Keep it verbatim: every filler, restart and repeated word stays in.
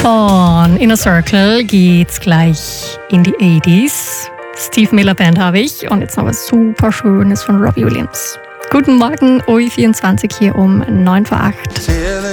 Von Inner Circle geht's gleich in die achtziger. Steve Miller Band habe ich und jetzt noch was super Schönes von Robbie Williams. Guten Morgen, O I vierundzwanzig hier um neun vor acht.